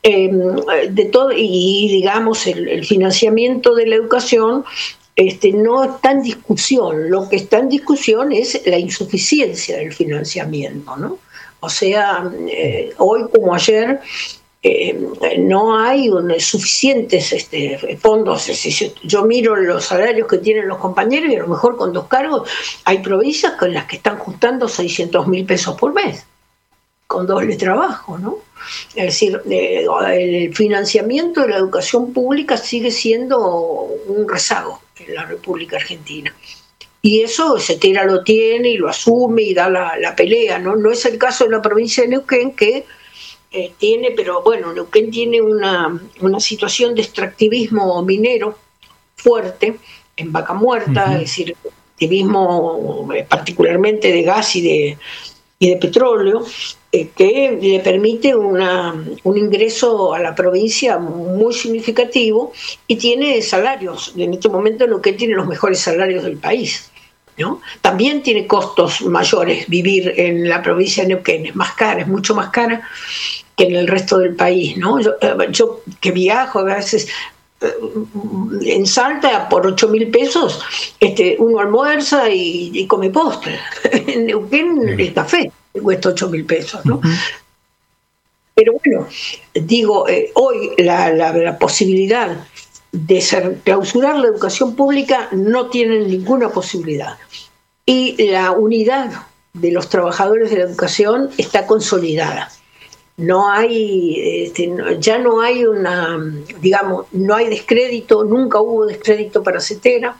de todo, y digamos el financiamiento de la educación no está en discusión. Lo que está en discusión es la insuficiencia del financiamiento, ¿no? O sea, hoy como ayer no hay suficientes fondos. Yo miro los salarios que tienen los compañeros y a lo mejor con 2 cargos hay provincias con las que están juntando 600.000 pesos por mes, con doble trabajo, ¿no? Es decir, el financiamiento de la educación pública sigue siendo un rezago en la República Argentina. Y eso Cetera lo tiene y lo asume y da la pelea, ¿no? No es el caso de la provincia de Neuquén, que tiene, pero bueno, Neuquén tiene una situación de extractivismo minero fuerte en Vaca Muerta, es decir, extractivismo particularmente de gas y de petróleo, que le permite un ingreso a la provincia muy significativo y tiene salarios. En este momento Neuquén tiene los mejores salarios del país, ¿no? También tiene costos mayores vivir en la provincia de Neuquén, es más cara, es mucho más cara que en el resto del país, ¿no? Yo que viajo a veces en Salta por 8.000 pesos, uno almuerza y come postre. En Neuquén el café cuesta 8.000 pesos, ¿no? Pero bueno, digo, hoy la posibilidad de clausurar la educación pública no tienen ninguna posibilidad. Y la unidad de los trabajadores de la educación está consolidada. No hay, ya no hay no hay descrédito, nunca hubo descrédito para Cetera.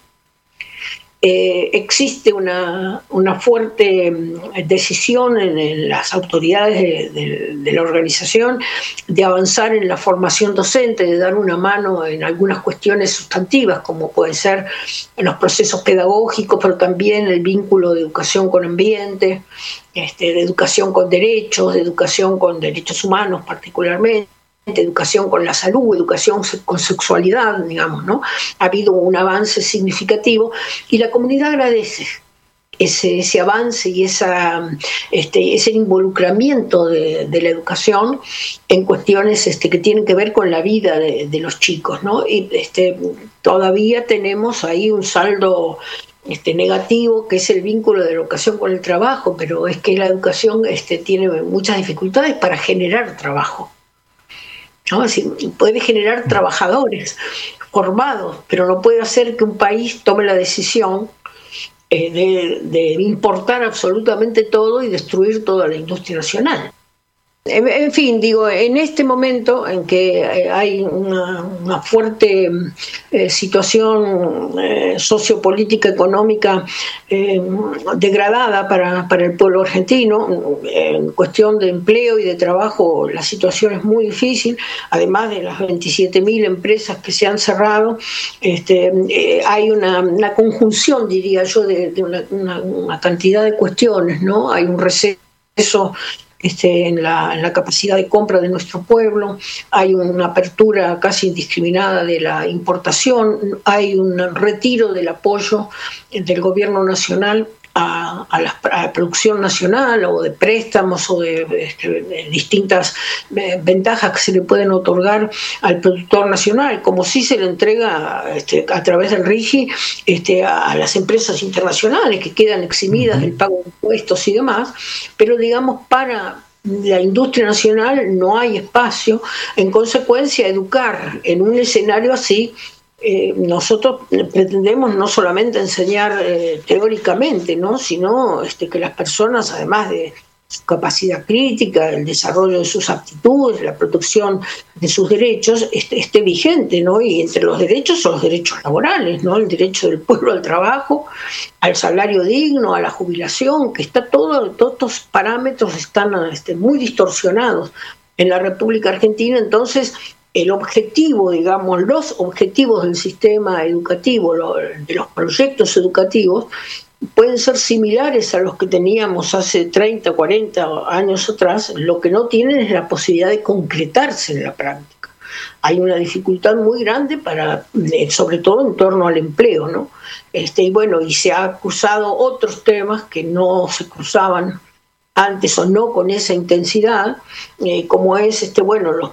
Existe una fuerte decisión en las autoridades de la organización de avanzar en la formación docente, de dar una mano en algunas cuestiones sustantivas, como pueden ser en los procesos pedagógicos, pero también el vínculo de educación con ambiente, de educación con derechos, de educación con derechos humanos particularmente, educación con la salud, educación con sexualidad, digamos, ¿no? Ha habido un avance significativo y la comunidad agradece ese avance y ese involucramiento de la educación en cuestiones que tienen que ver con la vida de los chicos, ¿no? Y todavía tenemos ahí un saldo negativo, que es el vínculo de la educación con el trabajo, pero es que la educación tiene muchas dificultades para generar trabajo, ¿no? Es decir, puede generar trabajadores formados, pero no puede hacer que un país tome la decisión de importar absolutamente todo y destruir toda la industria nacional. En fin, digo, en este momento en que hay una fuerte situación sociopolítica, económica degradada para el pueblo argentino, en cuestión de empleo y de trabajo la situación es muy difícil, además de las 27.000 empresas que se han cerrado, hay una conjunción, diría yo, de una cantidad de cuestiones, ¿no? Hay un receso en la capacidad de compra de nuestro pueblo, hay una apertura casi indiscriminada de la importación, hay un retiro del apoyo del gobierno nacional a la producción nacional, o de préstamos, o de distintas ventajas que se le pueden otorgar al productor nacional, como si se le entrega a través del RIGI a las empresas internacionales, que quedan eximidas del pago de impuestos y demás, pero digamos para la industria nacional no hay espacio. En consecuencia, educar en un escenario así, nosotros pretendemos no solamente enseñar teóricamente, ¿no? Sino que las personas, además de su capacidad crítica, el desarrollo de sus aptitudes, la protección de sus derechos, esté vigente, ¿no? Y entre los derechos son los derechos laborales, ¿no? El derecho del pueblo al trabajo, al salario digno, a la jubilación, que está todos estos parámetros están muy distorsionados en la República Argentina. Entonces, el objetivo, digamos, los objetivos del sistema educativo, de los proyectos educativos, pueden ser similares a los que teníamos hace 30, 40 años atrás. Lo que no tienen es la posibilidad de concretarse en la práctica. Hay una dificultad muy grande sobre todo en torno al empleo, ¿no? Y bueno, y se ha cruzado otros temas que no se cruzaban antes, o no con esa intensidad, como es bueno, los